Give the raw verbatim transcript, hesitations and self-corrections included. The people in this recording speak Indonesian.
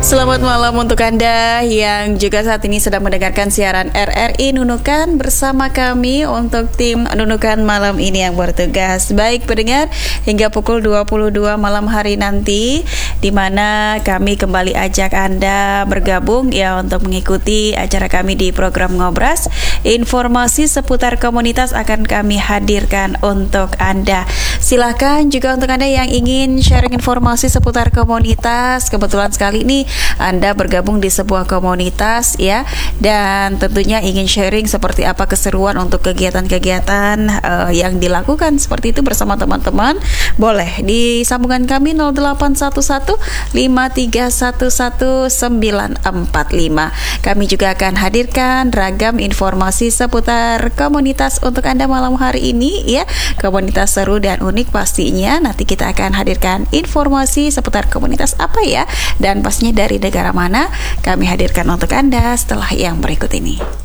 Selamat malam untuk Anda yang juga saat ini sedang mendengarkan siaran R R I Nunukan bersama kami untuk tim Nunukan malam ini yang bertugas. Baik pendengar, hingga pukul dua puluh dua malam hari nanti, di mana kami kembali ajak Anda bergabung ya untuk mengikuti acara kami di program Ngobras. Informasi seputar komunitas akan kami hadirkan untuk Anda. Silahkan juga untuk Anda yang ingin sharing informasi seputar komunitas. Kebetulan sekali ini Anda bergabung di sebuah komunitas ya, dan tentunya ingin sharing seperti apa keseruan untuk kegiatan-kegiatan uh, yang dilakukan seperti itu bersama teman-teman. Boleh di sambungan kami nol delapan satu satu lima tiga satu satu sembilan empat lima. Kami juga akan hadirkan ragam informasi seputar komunitas untuk Anda malam hari ini ya. Komunitas seru dan unik pastinya. Nanti kita akan hadirkan informasi seputar komunitas apa ya, dan pastinya dari negara mana kami hadirkan untuk Anda setelah yang berikut ini.